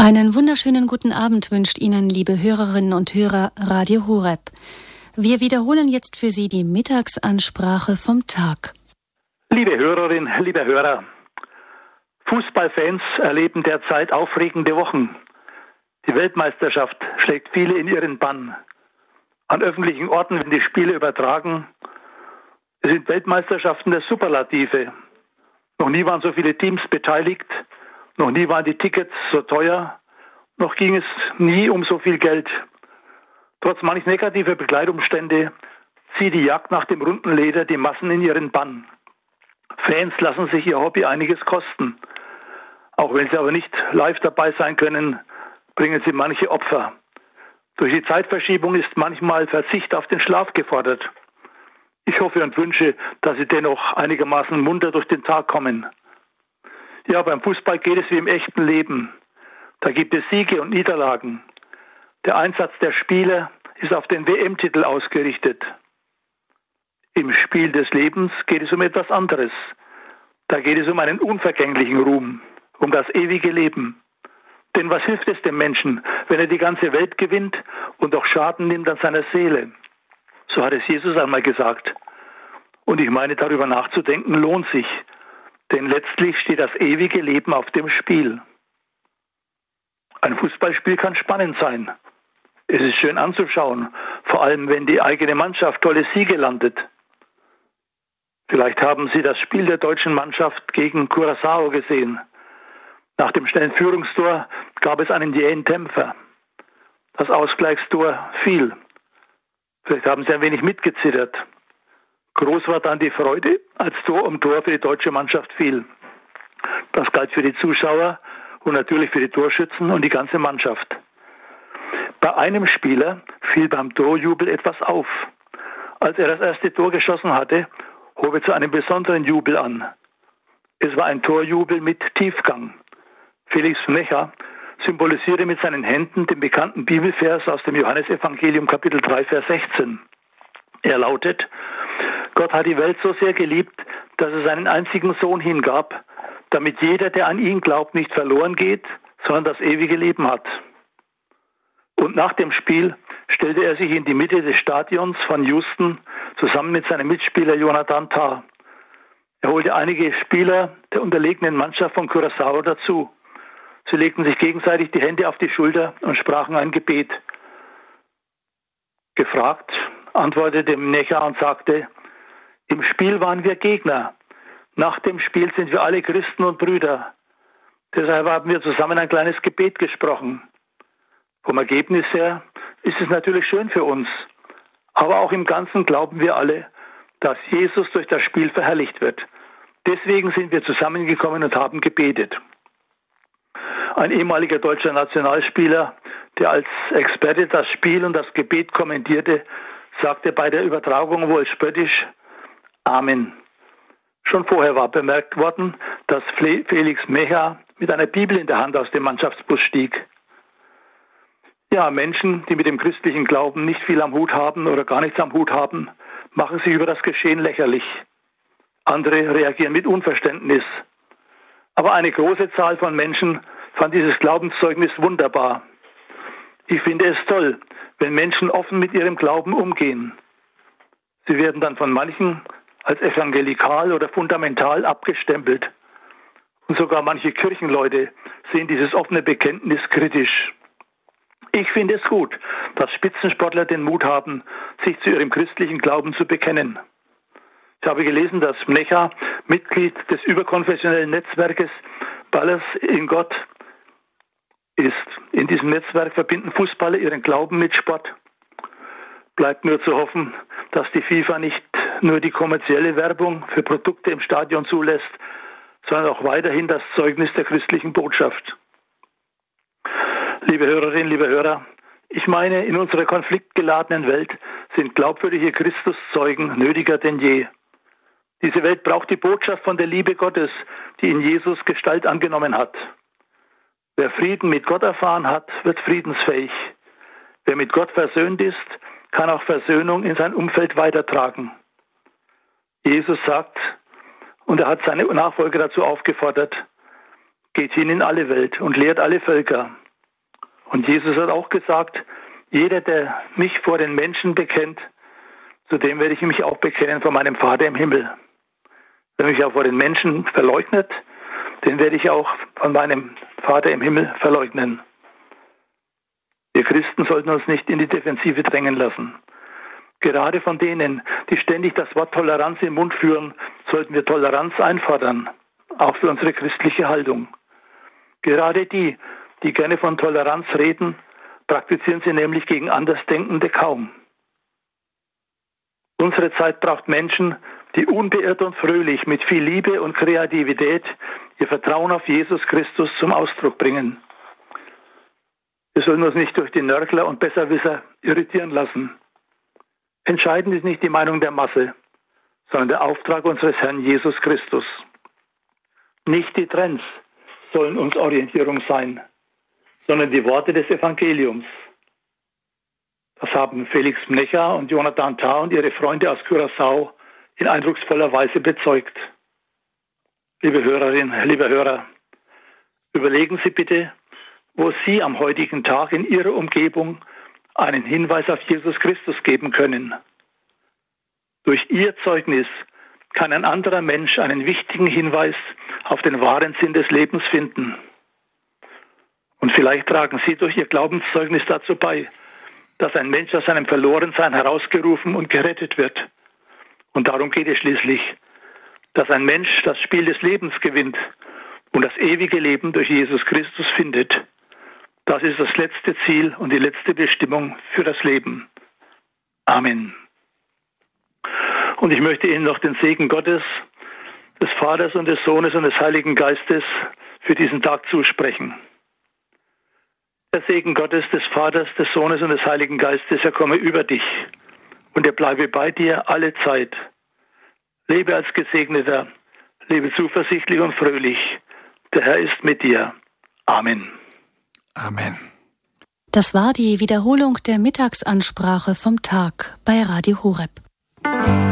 Einen wunderschönen guten Abend wünscht Ihnen, liebe Hörerinnen und Hörer, Radio Horeb. Wir wiederholen jetzt für Sie die Mittagsansprache vom Tag. Liebe Hörerinnen, liebe Hörer, Fußballfans erleben derzeit aufregende Wochen. Die Weltmeisterschaft schlägt viele in ihren Bann. An öffentlichen Orten werden die Spiele übertragen. Es sind Weltmeisterschaften der Superlative. Noch nie waren so viele Teams beteiligt. Noch nie waren die Tickets so teuer. Noch ging es nie um so viel Geld. Trotz manch negativer Begleitumstände zieht die Jagd nach dem runden Leder die Massen in ihren Bann. Fans lassen sich ihr Hobby einiges kosten. Auch wenn sie aber nicht live dabei sein können, bringen sie manche Opfer. Durch die Zeitverschiebung ist manchmal Verzicht auf den Schlaf gefordert. Ich hoffe und wünsche, dass sie dennoch einigermaßen munter durch den Tag kommen. Ja, beim Fußball geht es wie im echten Leben. Da gibt es Siege und Niederlagen. Der Einsatz der Spieler ist auf den WM-Titel ausgerichtet. Im Spiel des Lebens geht es um etwas anderes. Da geht es um einen unvergänglichen Ruhm, um das ewige Leben. Denn was hilft es dem Menschen, wenn er die ganze Welt gewinnt und doch Schaden nimmt an seiner Seele? So hat es Jesus einmal gesagt. Und ich meine, darüber nachzudenken lohnt sich. Denn letztlich steht das ewige Leben auf dem Spiel. Ein Fußballspiel kann spannend sein. Es ist schön anzuschauen, vor allem wenn die eigene Mannschaft tolle Siege landet. Vielleicht haben Sie das Spiel der deutschen Mannschaft gegen Curaçao gesehen. Nach dem schnellen Führungstor gab es einen jähen Dämpfer. Das Ausgleichstor fiel. Vielleicht haben Sie ein wenig mitgezittert. Groß war dann die Freude, als Tor um Tor für die deutsche Mannschaft fiel. Das galt für die Zuschauer und natürlich für die Torschützen und die ganze Mannschaft. Bei einem Spieler fiel beim Torjubel etwas auf. Als er das erste Tor geschossen hatte, hob er zu einem besonderen Jubel an. Es war ein Torjubel mit Tiefgang. Felix Mecha symbolisierte mit seinen Händen den bekannten Bibelvers aus dem Johannesevangelium Kapitel 3, Vers 16. Er lautet: Gott hat die Welt so sehr geliebt, dass er seinen einzigen Sohn hingab, damit jeder, der an ihn glaubt, nicht verloren geht, sondern das ewige Leben hat. Und nach dem Spiel stellte er sich in die Mitte des Stadions von Houston zusammen mit seinem Mitspieler Jonathan Tah. Er holte einige Spieler der unterlegenen Mannschaft von Curaçao dazu. Sie legten sich gegenseitig die Hände auf die Schulter und sprachen ein Gebet. Gefragt antwortete Mecha und sagte: Im Spiel waren wir Gegner. Nach dem Spiel sind wir alle Christen und Brüder. Deshalb haben wir zusammen ein kleines Gebet gesprochen. Vom Ergebnis her ist es natürlich schön für uns. Aber auch im Ganzen glauben wir alle, dass Jesus durch das Spiel verherrlicht wird. Deswegen sind wir zusammengekommen und haben gebetet. Ein ehemaliger deutscher Nationalspieler, der als Experte das Spiel und das Gebet kommentierte, sagte bei der Übertragung wohl spöttisch: Amen. Schon vorher war bemerkt worden, dass Felix Mecha mit einer Bibel in der Hand aus dem Mannschaftsbus stieg. Ja, Menschen, die mit dem christlichen Glauben nicht viel am Hut haben oder gar nichts am Hut haben, machen sich über das Geschehen lächerlich. Andere reagieren mit Unverständnis. Aber eine große Zahl von Menschen fand dieses Glaubenszeugnis wunderbar. Ich finde es toll, wenn Menschen offen mit ihrem Glauben umgehen. Sie werden dann von manchen als evangelikal oder fundamental abgestempelt. Und sogar manche Kirchenleute sehen dieses offene Bekenntnis kritisch. Ich finde es gut, dass Spitzensportler den Mut haben, sich zu ihrem christlichen Glauben zu bekennen. Ich habe gelesen, dass Mecha Mitglied des überkonfessionellen Netzwerkes Ballers in Gott ist. In diesem Netzwerk verbinden Fußballer ihren Glauben mit Sport. Bleibt nur zu hoffen, dass die FIFA nicht nur die kommerzielle Werbung für Produkte im Stadion zulässt, sondern auch weiterhin das Zeugnis der christlichen Botschaft. Liebe Hörerinnen, liebe Hörer, ich meine, in unserer konfliktgeladenen Welt sind glaubwürdige Christuszeugen nötiger denn je. Diese Welt braucht die Botschaft von der Liebe Gottes, die in Jesus Gestalt angenommen hat. Wer Frieden mit Gott erfahren hat, wird friedensfähig. Wer mit Gott versöhnt ist, kann auch Versöhnung in sein Umfeld weitertragen. Jesus sagt, und er hat seine Nachfolger dazu aufgefordert: Geht hin in alle Welt und lehrt alle Völker. Und Jesus hat auch gesagt, jeder, der mich vor den Menschen bekennt, zu dem werde ich mich auch bekennen vor meinem Vater im Himmel. Wer mich auch vor den Menschen verleugnet, den werde ich auch von meinem Vater im Himmel verleugnen. Wir Christen sollten uns nicht in die Defensive drängen lassen. Gerade von denen, die ständig das Wort Toleranz im Mund führen, sollten wir Toleranz einfordern, auch für unsere christliche Haltung. Gerade die gerne von Toleranz reden, praktizieren sie nämlich gegen Andersdenkende kaum. Unsere Zeit braucht Menschen, die unbeirrt und fröhlich mit viel Liebe und Kreativität ihr Vertrauen auf Jesus Christus zum Ausdruck bringen. Wir sollen uns nicht durch die Nörgler und Besserwisser irritieren lassen. Entscheidend ist nicht die Meinung der Masse, sondern der Auftrag unseres Herrn Jesus Christus. Nicht die Trends sollen uns Orientierung sein, sondern die Worte des Evangeliums. Das haben Felix Mnecher und Jonathan Tah und ihre Freunde aus Curaçao in eindrucksvoller Weise bezeugt. Liebe Hörerinnen, lieber Hörer, überlegen Sie bitte, wo Sie am heutigen Tag in Ihrer Umgebung einen Hinweis auf Jesus Christus geben können. Durch Ihr Zeugnis kann ein anderer Mensch einen wichtigen Hinweis auf den wahren Sinn des Lebens finden. Und vielleicht tragen Sie durch Ihr Glaubenszeugnis dazu bei, dass ein Mensch aus seinem Verlorensein herausgerufen und gerettet wird. Und darum geht es schließlich, dass ein Mensch das Spiel des Lebens gewinnt und das ewige Leben durch Jesus Christus findet. Das ist das letzte Ziel und die letzte Bestimmung für das Leben. Amen. Und ich möchte Ihnen noch den Segen Gottes, des Vaters und des Sohnes und des Heiligen Geistes für diesen Tag zusprechen. Der Segen Gottes, des Vaters, des Sohnes und des Heiligen Geistes, er komme über dich und er bleibe bei dir alle Zeit. Lebe als Gesegneter, lebe zuversichtlich und fröhlich. Der Herr ist mit dir. Amen. Amen. Das war die Wiederholung der Mittagsansprache vom Tag bei Radio Horeb.